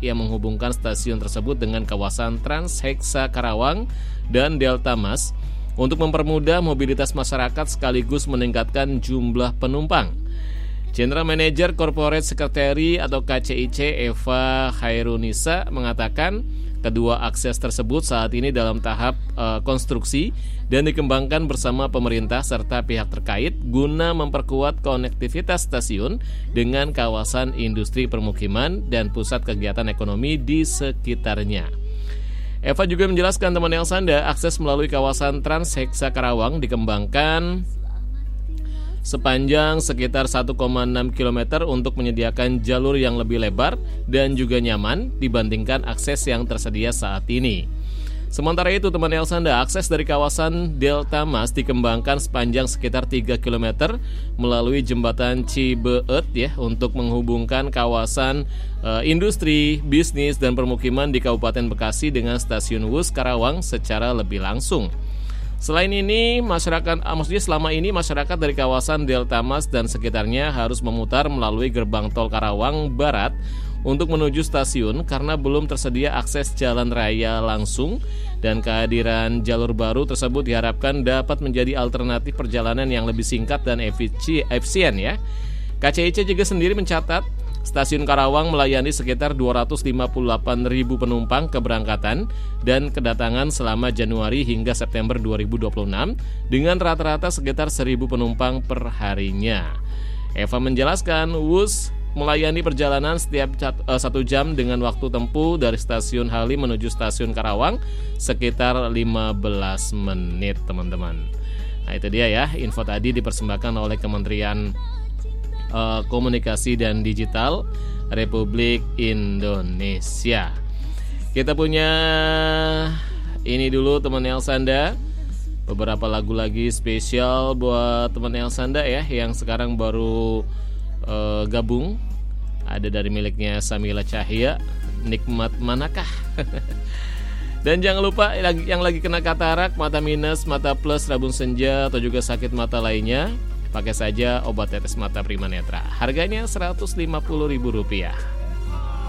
yang menghubungkan stasiun tersebut dengan kawasan Trans Hexa Karawang dan Delta Mas untuk mempermudah mobilitas masyarakat sekaligus meningkatkan jumlah penumpang. General Manager Corporate Secretary atau KCIC Eva Khairunisa mengatakan kedua akses tersebut saat ini dalam tahap konstruksi dan dikembangkan bersama pemerintah serta pihak terkait guna memperkuat konektivitas stasiun dengan kawasan industri permukiman dan pusat kegiatan ekonomi di sekitarnya. Eva juga menjelaskan teman Elsanda, akses melalui kawasan Trans Hexa Karawang dikembangkan sepanjang sekitar 1,6 km untuk menyediakan jalur yang lebih lebar dan juga nyaman dibandingkan akses yang tersedia saat ini. Sementara itu teman Elsanda, akses dari kawasan Delta Mas dikembangkan sepanjang sekitar 3 km melalui jembatan Cibeet ya untuk menghubungkan kawasan industri, bisnis dan permukiman di Kabupaten Bekasi dengan stasiun Wus Karawang secara lebih langsung. Selain ini, selama ini masyarakat dari kawasan Delta Mas dan sekitarnya harus memutar melalui gerbang tol Karawang Barat untuk menuju stasiun karena belum tersedia akses jalan raya langsung dan kehadiran jalur baru tersebut diharapkan dapat menjadi alternatif perjalanan yang lebih singkat dan efisien ya. KCIC juga sendiri mencatat Stasiun Karawang melayani sekitar 258.000 penumpang keberangkatan dan kedatangan selama Januari hingga September 2026 dengan rata-rata sekitar 1.000 penumpang per harinya. Eva menjelaskan, Wus melayani perjalanan setiap 1 jam dengan waktu tempuh dari Stasiun Halim menuju Stasiun Karawang sekitar 15 menit, teman-teman. Nah, itu dia ya, info tadi dipersembahkan oleh Kementerian Komunikasi dan Digital Republik Indonesia. Kita punya ini dulu teman Elsanda, beberapa lagu lagi spesial buat teman Elsanda ya yang sekarang baru gabung. Ada dari miliknya Samila Cahya, Nikmat Manakah. Dan jangan lupa yang lagi kena katarak, mata minus, mata plus, rabun senja atau juga sakit mata lainnya, pakai saja obat tetes mata Prima Netra. Harganya Rp150.000.